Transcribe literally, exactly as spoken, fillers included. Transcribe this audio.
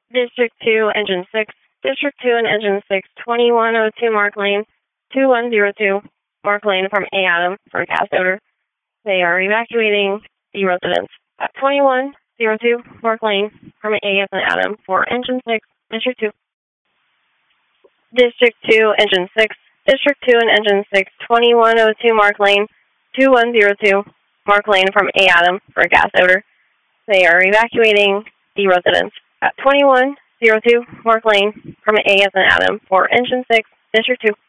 District two, Engine six. District two and Engine six, twenty-one oh two Mark Lane, two one zero two Mark Lane from A. Adam for gas odor. They are evacuating the residents at twenty-one oh two Mark Lane from A as in Adam for Engine six, District two. District two, Engine six. District two and Engine six, twenty-one oh two Mark Lane, two one zero two Mark Lane from A. Adam for gas odor. They are evacuating the residents at twenty-one oh two Mark Lane from A as in Adam for Engine six, District two.